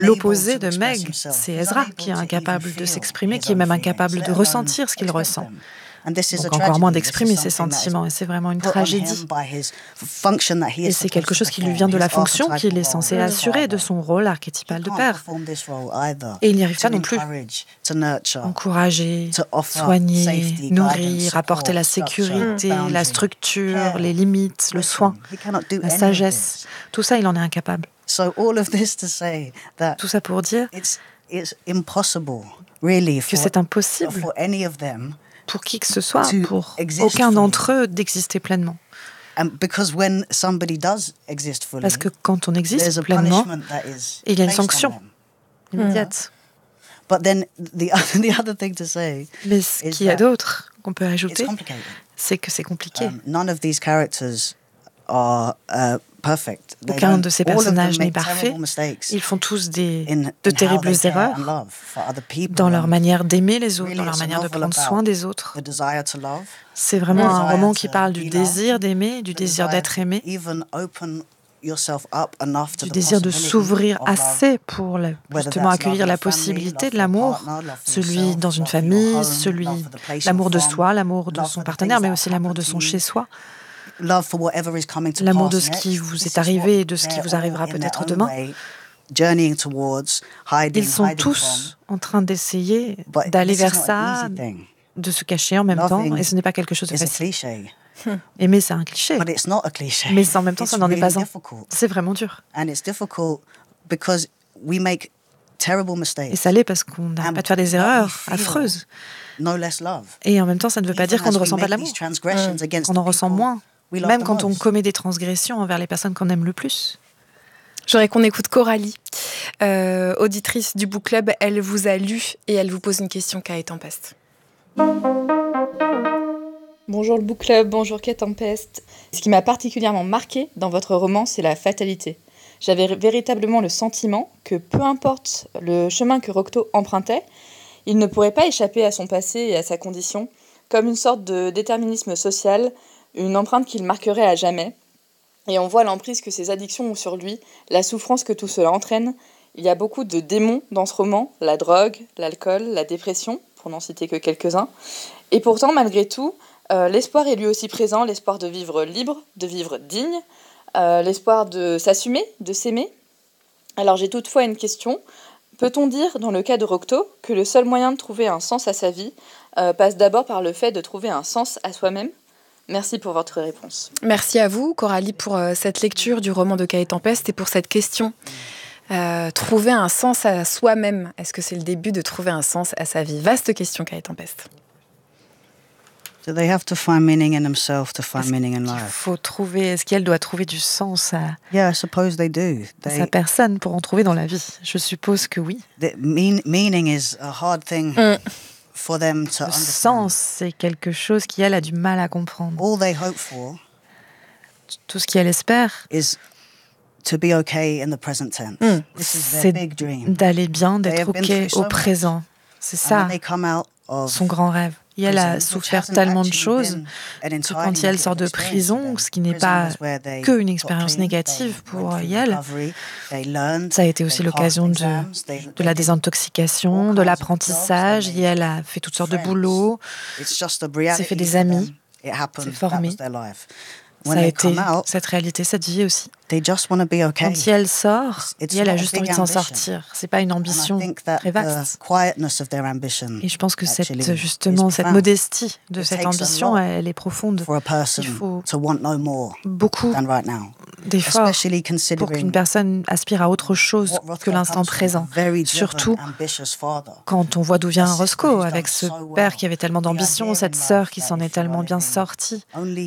L'opposé de Meg, c'est Ezra qui est incapable de s'exprimer, qui est même incapable de ressentir ce qu'il ressent. Donc encore moins d'exprimer ses sentiments, et c'est vraiment une tragédie. Et c'est quelque chose qui lui vient de la fonction qu'il est censé assurer, de son rôle archétypal de père. Et il n'y arrive pas non plus. Encourager, soigner, nourrir, apporter la sécurité, la structure, les limites, le soin, la sagesse, tout ça, il en est incapable. Tout ça pour dire que c'est impossible pour qui que ce soit, pour aucun d'entre eux d'exister pleinement. Parce que quand on existe pleinement, il y a une sanction immédiate. Mais ce qu'il y a d'autre qu'on peut ajouter, c'est que c'est compliqué. Aucun de ces personnages n'est parfait. Ils font tous de terribles erreurs dans leur manière d'aimer les autres, dans leur manière de prendre soin des autres. C'est vraiment un roman qui parle du désir d'aimer, du désir d'être aimé, du désir de s'ouvrir assez pour justement accueillir la possibilité de l'amour, celui dans une famille, l'amour de soi, l'amour de son partenaire, mais aussi l'amour de son chez-soi. L'amour de ce qui vous est arrivé et de ce qui vous arrivera peut-être demain. Ils sont tous en train d'essayer d'aller vers ça, de se cacher en même temps, et ce n'est pas quelque chose de facile. Aimer, c'est un cliché. Mais en même temps, ça n'en est pas un. C'est vraiment dur. Et ça l'est parce qu'on n'arrête pas de faire des erreurs affreuses. Et en même temps, ça ne veut pas dire qu'on ne ressent pas de l'amour. On en ressent moins. Même quand on commet des transgressions envers les personnes qu'on aime le plus. J'aurais qu'on écoute Coralie, auditrice du Book Club. Elle vous a lu et elle vous pose une question, Quai Tempeste. Bonjour le Book Club, bonjour Quai Tempeste. Ce qui m'a particulièrement marqué dans votre roman, c'est la fatalité. J'avais véritablement le sentiment que peu importe le chemin que Rocto empruntait, il ne pourrait pas échapper à son passé et à sa condition, comme une sorte de déterminisme social, une empreinte qu'il marquerait à jamais. Et on voit l'emprise que ses addictions ont sur lui, la souffrance que tout cela entraîne. Il y a beaucoup de démons dans ce roman, la drogue, l'alcool, la dépression, pour n'en citer que quelques-uns. Et pourtant, malgré tout, l'espoir est lui aussi présent, l'espoir de vivre libre, de vivre digne, l'espoir de s'assumer, de s'aimer. Alors j'ai toutefois une question. Peut-on dire, dans le cas de Rocto, que le seul moyen de trouver un sens à sa vie passe d'abord par le fait de trouver un sens à soi-même ? Merci pour votre réponse. Merci à vous, Coralie, pour cette lecture du roman de Quai Tempeste et pour cette question. Trouver un sens à soi-même, est-ce que c'est le début de trouver un sens à sa vie ? Vaste question, Quai Tempeste. Est-ce qu'elle doit trouver du sens à sa personne pour en trouver dans la vie ? Je suppose que oui. Le sens, c'est quelque chose qu'elle a du mal à comprendre. Tout ce qu'elle espère, c'est d'aller bien, d'être OK au présent. C'est ça, son grand rêve. Et elle a souffert tellement de choses que quand elle sort de prison, ce qui n'est pas qu'une expérience négative pour elle, ça a été aussi l'occasion de la désintoxication, de l'apprentissage. Et elle a fait toutes sortes de boulots, s'est fait des amis, s'est formée. Ça a été cette réalité, cette vie aussi. Quand elle sort, elle a juste envie de s'en sortir. C'est pas une ambition très vaste. Et je pense que cette modestie de cette ambition, elle est profonde. Il faut beaucoup d'efforts pour qu'une personne aspire à autre chose que l'instant présent. Surtout quand on voit d'où vient Roscoe, avec ce père qui avait tellement d'ambition, cette sœur qui s'en est tellement bien sortie.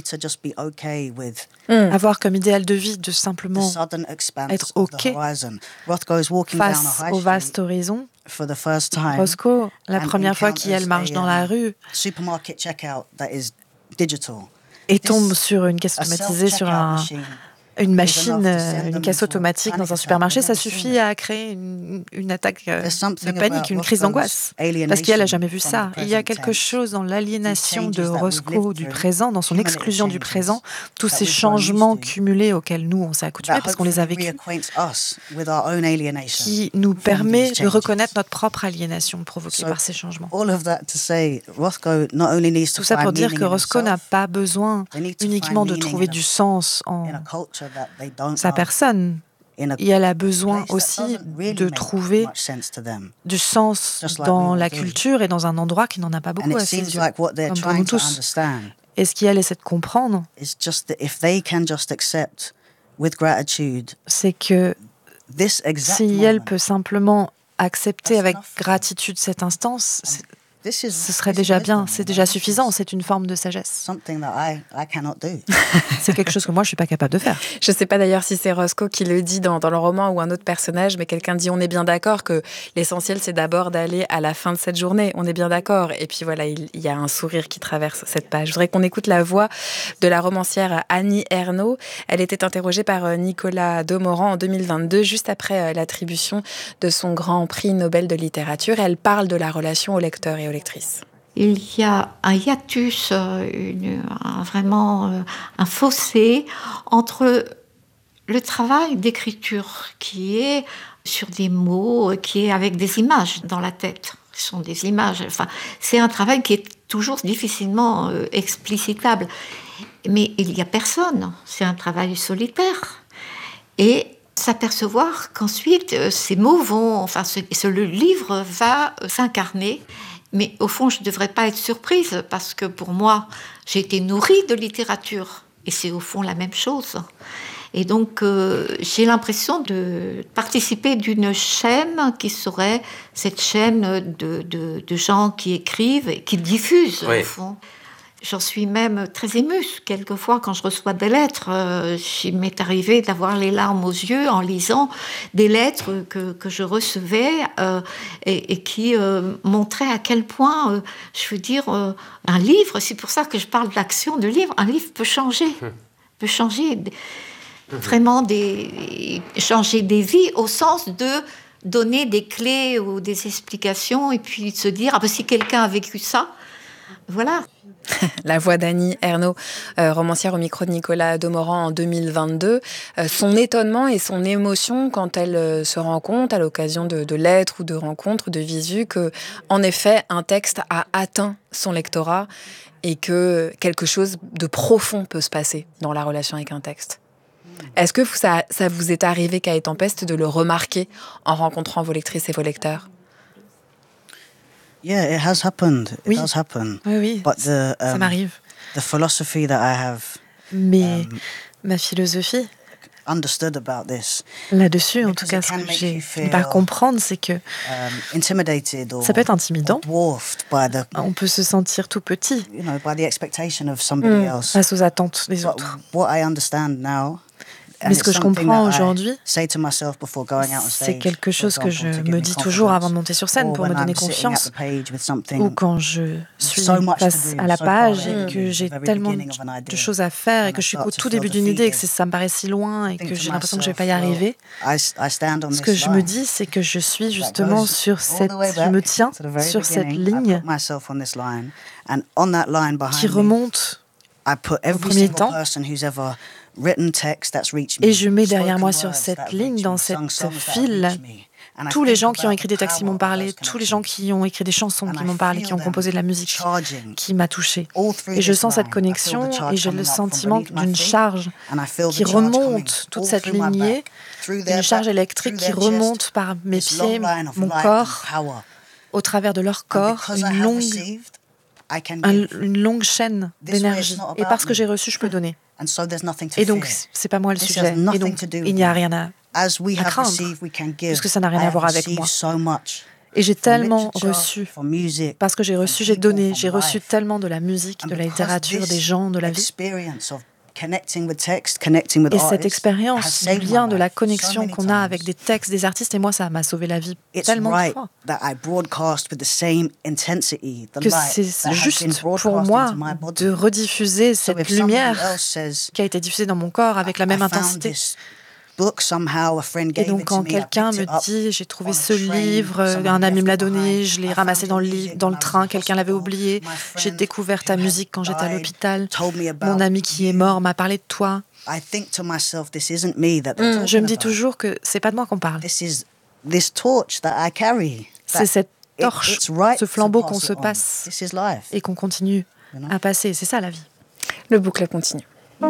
Avoir comme idéal de vie de simplement être OK face au vaste horizon. Roscoe, la première fois qu'elle marche dans la rue et tombe sur une caisse automatisée, sur une machine, une caisse automatique dans un supermarché, ça suffit à créer une attaque de panique, une crise d'angoisse. Parce qu'elle n'a jamais vu ça. Il y a quelque chose dans l'aliénation de Roscoe du présent, dans son exclusion du présent, tous ces changements cumulés auxquels nous, on s'est accoutumés parce qu'on les a vécus, qui nous permet de reconnaître notre propre aliénation provoquée par ces changements. Tout ça pour dire que Roscoe n'a pas besoin uniquement de trouver du sens en sa personne. Et elle a besoin aussi de trouver du sens dans la culture et dans un endroit qui n'en a pas beaucoup à ses yeux, comme pour nous tous. Et ce qu'elle essaie de comprendre, c'est que si elle peut simplement accepter avec gratitude cette instance, ce serait déjà bien, c'est déjà suffisant, c'est une forme de sagesse. C'est quelque chose que moi, je ne suis pas capable de faire. Je ne sais pas d'ailleurs si c'est Roscoe qui le dit dans le roman ou un autre personnage, mais quelqu'un dit, on est bien d'accord que l'essentiel, c'est d'abord d'aller à la fin de cette journée, on est bien d'accord. Et puis voilà, il y a un sourire qui traverse cette page. Je voudrais qu'on écoute la voix de la romancière Annie Ernaux. Elle était interrogée par Nicolas Demorand en 2022, juste après l'attribution de son grand prix Nobel de littérature. Elle parle de la relation au lecteur et aux lectrices. Il y a un hiatus, vraiment un fossé entre le travail d'écriture qui est sur des mots, qui est avec des images dans la tête. Ce sont des images. Enfin, c'est un travail qui est toujours difficilement explicitable. Mais il n'y a personne. C'est un travail solitaire. Et s'apercevoir qu'ensuite, ces mots vont... Enfin, le livre va s'incarner. Mais au fond, je ne devrais pas être surprise parce que pour moi, j'ai été nourrie de littérature et c'est au fond la même chose. Et donc, j'ai l'impression de participer d'une chaîne qui serait cette chaîne de gens qui écrivent et qui diffusent, au fond. J'en suis même très émue. Quelquefois, quand je reçois des lettres, il m'est arrivé d'avoir les larmes aux yeux en lisant des lettres que je recevais et qui montraient à quel point, je veux dire, un livre, c'est pour ça que je parle de l'action de livre, un livre peut changer vraiment changer des vies au sens de donner des clés ou des explications et puis de se dire, si quelqu'un a vécu ça, voilà. La voix d'Annie Ernaux, romancière au micro de Nicolas Demorand en 2022. Son étonnement et son émotion quand elle se rend compte, à l'occasion de lettres ou de rencontres, de visu, que, en effet, un texte a atteint son lectorat et que quelque chose de profond peut se passer dans la relation avec un texte. Est-ce que ça vous est arrivé, Cahiers Tempeste, de le remarquer en rencontrant vos lectrices et vos lecteurs ? Yeah, it has happened. Oui. It does happen. Oui, But ça m'arrive. The philosophy that I have Mais ma philosophie understood about this, là-dessus, en tout cas, ce que j'ai fini par comprendre, c'est que ça peut être intimidant. On peut se sentir tout petit face aux attentes des autres. Mais ce que je comprends aujourd'hui, c'est quelque chose que je me dis toujours avant de monter sur scène pour me donner confiance, ou quand je suis face à la page et que j'ai tellement de choses à faire et que je suis au tout début d'une idée et que ça me paraît si loin et que j'ai l'impression que je ne vais pas y arriver. Ce que je me dis, c'est que je suis justement je me tiens sur cette ligne qui remonte au premier temps. Et je mets derrière moi sur cette ligne, dans cette file, tous les gens qui ont écrit des textes qui m'ont parlé, tous les gens qui ont écrit des chansons qui m'ont parlé, qui ont composé de la musique qui m'a touchée. Et je sens cette connexion et j'ai le sentiment d'une charge qui remonte toute cette lignée, une charge électrique qui remonte par mes pieds, mon corps, au travers de leur corps, une longue chaîne d'énergie. Et parce que j'ai reçu, je peux donner. Et donc, c'est pas moi le sujet. Et donc, il n'y a rien à craindre, puisque ça n'a rien à voir avec moi. Et j'ai tellement reçu, parce que j'ai reçu, j'ai donné, j'ai reçu tellement de la musique, de la littérature, des gens, de la vie. Et cette expérience du lien, de la connexion qu'on a avec des textes, des artistes, et moi, ça m'a sauvé la vie tellement de fois. Que c'est juste pour moi de rediffuser cette lumière qui a été diffusée dans mon corps avec la même intensité. Et donc quand quelqu'un me dit « j'ai trouvé ce livre, un ami me l'a donné, je l'ai ramassé dans le train, quelqu'un l'avait oublié, j'ai découvert ta musique quand j'étais à l'hôpital, mon ami qui est mort m'a parlé de toi », je me dis toujours que c'est pas de moi qu'on parle. C'est cette torche, ce flambeau qu'on se passe et qu'on continue à passer. C'est ça la vie. Le Book Club continue.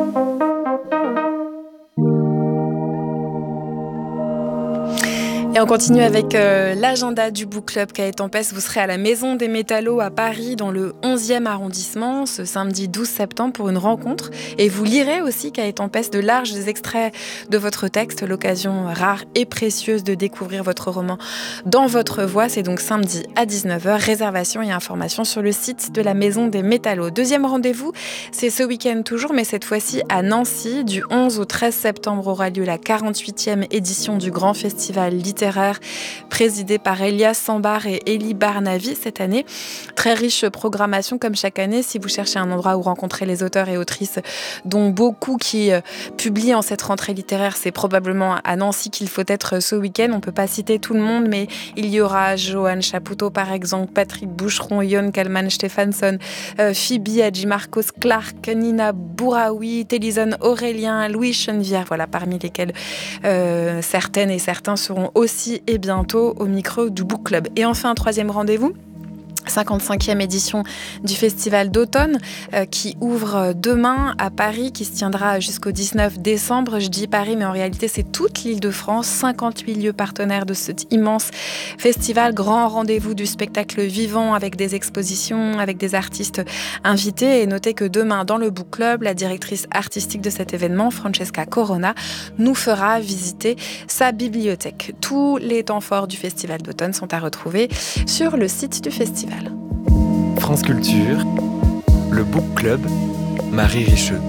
Et on continue avec l'agenda du Book Club Cahiers Tempest. Vous serez à la Maison des Métallos à Paris, dans le 11e arrondissement, ce samedi 12 septembre pour une rencontre. Et vous lirez aussi Cahiers Tempest de larges extraits de votre texte, l'occasion rare et précieuse de découvrir votre roman dans votre voix. C'est donc samedi à 19h. Réservation et informations sur le site de la Maison des Métallos. Deuxième rendez-vous, c'est ce week-end toujours, mais cette fois-ci à Nancy. Du 11 au 13 septembre aura lieu la 48e édition du Grand Festival littéraire présidé par Elias Sambar et Elie Barnavi cette année. Très riche programmation comme chaque année. Si vous cherchez un endroit où rencontrer les auteurs et autrices, dont beaucoup qui publient en cette rentrée littéraire, c'est probablement à Nancy qu'il faut être ce week-end. On ne peut pas citer tout le monde, mais il y aura Johan Chapoutot par exemple, Patrick Boucheron, Yon Kalman Stefansson, Phoebe Hadjimarcos Clark, Nina Bouraoui, Télison Aurélien, Louis Chenevière, voilà, parmi lesquels certaines et certains seront aussi et bientôt au micro du Book Club. Et enfin, un troisième rendez-vous, 55e édition du Festival d'automne qui ouvre demain à Paris, qui se tiendra jusqu'au 19 décembre. Je dis Paris, mais en réalité, c'est toute l'Île-de-France. 58 lieux partenaires de cet immense festival. Grand rendez-vous du spectacle vivant avec des expositions, avec des artistes invités. Et notez que demain, dans le Book Club, la directrice artistique de cet événement, Francesca Corona, nous fera visiter sa bibliothèque. Tous les temps forts du Festival d'automne sont à retrouver sur le site du festival. France Culture, le Book Club, Marie Richeux.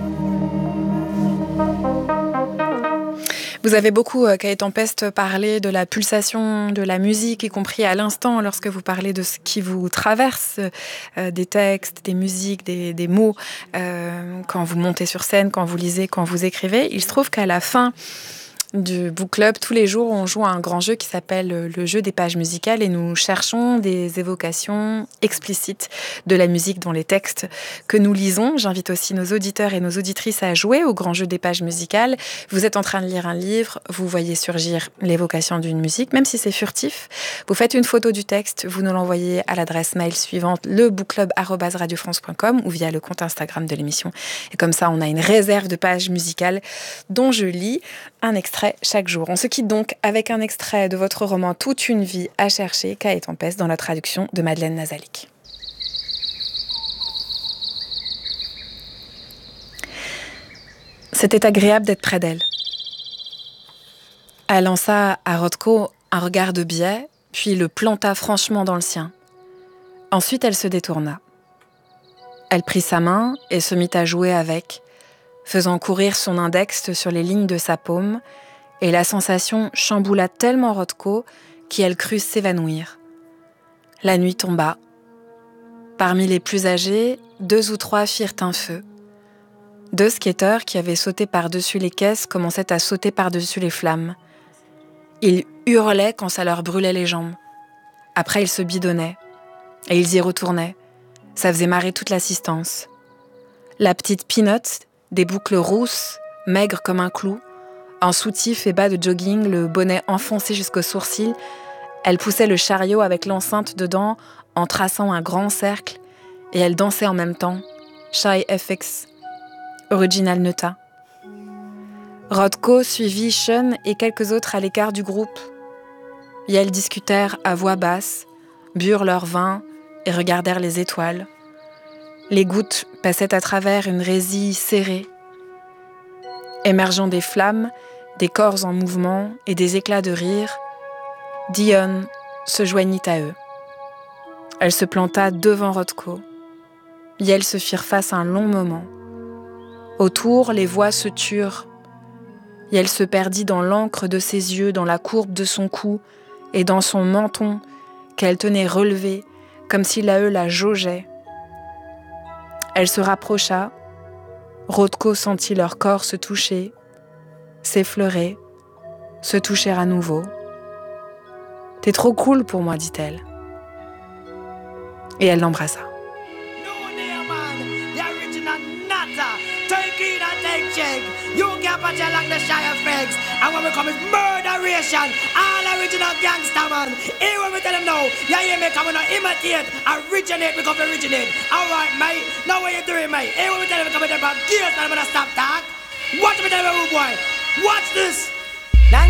Vous avez beaucoup, Cahiers Tempest, parlé de la pulsation de la musique, y compris à l'instant, lorsque vous parlez de ce qui vous traverse, des textes, des musiques, des mots, quand vous montez sur scène, quand vous lisez, quand vous écrivez. Il se trouve qu'à la fin du Book Club, tous les jours, on joue à un grand jeu qui s'appelle le jeu des pages musicales et nous cherchons des évocations explicites de la musique dans les textes que nous lisons. J'invite aussi nos auditeurs et nos auditrices à jouer au grand jeu des pages musicales. Vous êtes en train de lire un livre, vous voyez surgir l'évocation d'une musique, même si c'est furtif. Vous faites une photo du texte, vous nous l'envoyez à l'adresse mail suivante, lebookclub@radiofrance.com ou via le compte Instagram de l'émission. Et comme ça, on a une réserve de pages musicales dont je lis un extrait chaque jour. On se quitte donc avec un extrait de votre roman Toute une vie à chercher, Cahiers Tempest, dans la traduction de Madeleine Nazalik. C'était agréable d'être près d'elle. Elle lança à Rothko un regard de biais, puis le planta franchement dans le sien. Ensuite, elle se détourna. Elle prit sa main et se mit à jouer avec, faisant courir son index sur les lignes de sa paume, et la sensation chamboula tellement Rothko qu'elle crut s'évanouir. La nuit tomba. Parmi les plus âgés, 2 ou 3 firent un feu. 2 skateurs qui avaient sauté par-dessus les caisses commençaient à sauter par-dessus les flammes. Ils hurlaient quand ça leur brûlait les jambes. Après, ils se bidonnaient. Et ils y retournaient. Ça faisait marrer toute l'assistance. La petite Peanut, des boucles rousses, maigre comme un clou, en soutif et bas de jogging, le bonnet enfoncé jusqu'aux sourcils, elle poussait le chariot avec l'enceinte dedans en traçant un grand cercle et elle dansait en même temps, Shy FX, Original Neta. Rothko suivit Sean et quelques autres à l'écart du groupe. Et elles discutèrent à voix basse, burent leur vin et regardèrent les étoiles. Les gouttes passaient à travers une résille serrée. Émergeant des flammes, des corps en mouvement et des éclats de rire, Dion se joignit à eux. Elle se planta devant Rothko. Et elles se firent face un long moment. Autour, les voix se turent, et elle se perdit dans l'encre de ses yeux, dans la courbe de son cou et dans son menton qu'elle tenait relevé, comme si l'AE la jaugeait. Elle se rapprocha, Rothko sentit leur corps se toucher, s'effleurer, se toucher à nouveau. « T'es trop cool pour moi, dit-elle. » Et elle l'embrassa. You can't put your like the shy effects. And when we come is murderation. All original gangster man. Here when we tell them no. Yeah, you make come and imitate. Originate, we come to originate. Alright, mate. Now what you doing, mate? Here when we tell them come with them gears, and I'm gonna stop talk. Watch me tell them, boy. Watch this.